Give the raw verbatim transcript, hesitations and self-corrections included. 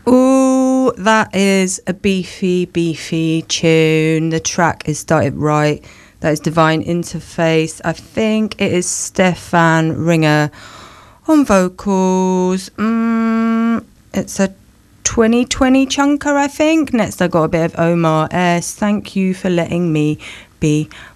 Oh, that is a beefy, beefy tune. The track is Started Right. That is Divine Interface. I think it is Stefan Ringer on vocals. Mm, it's a twenty twenty chunker, I think. Next, I got a bit of Omar S. Thank you for letting me be